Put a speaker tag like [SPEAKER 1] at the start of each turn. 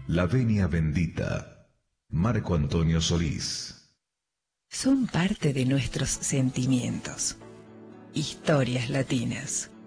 [SPEAKER 1] La Venia Bendita. Marco Antonio Solís.
[SPEAKER 2] Son parte de nuestros sentimientos. Historias latinas.